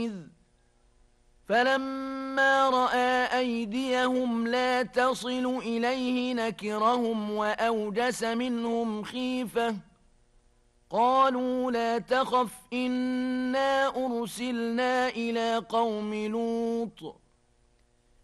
فلما رأى أيديهم لا تصل إليه نكرهم وأوجس منهم خيفة قالوا لا تخف إنا أرسلنا إلى قوم لوط